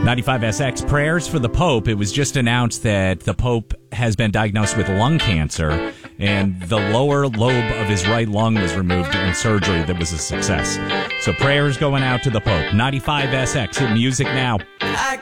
95SX, prayers for the Pope. It was just announced that the Pope has been diagnosed with lung cancer, and the lower lobe of his right lung was removed in surgery that was a success. So prayers going out to the Pope. 95SX, hit music now.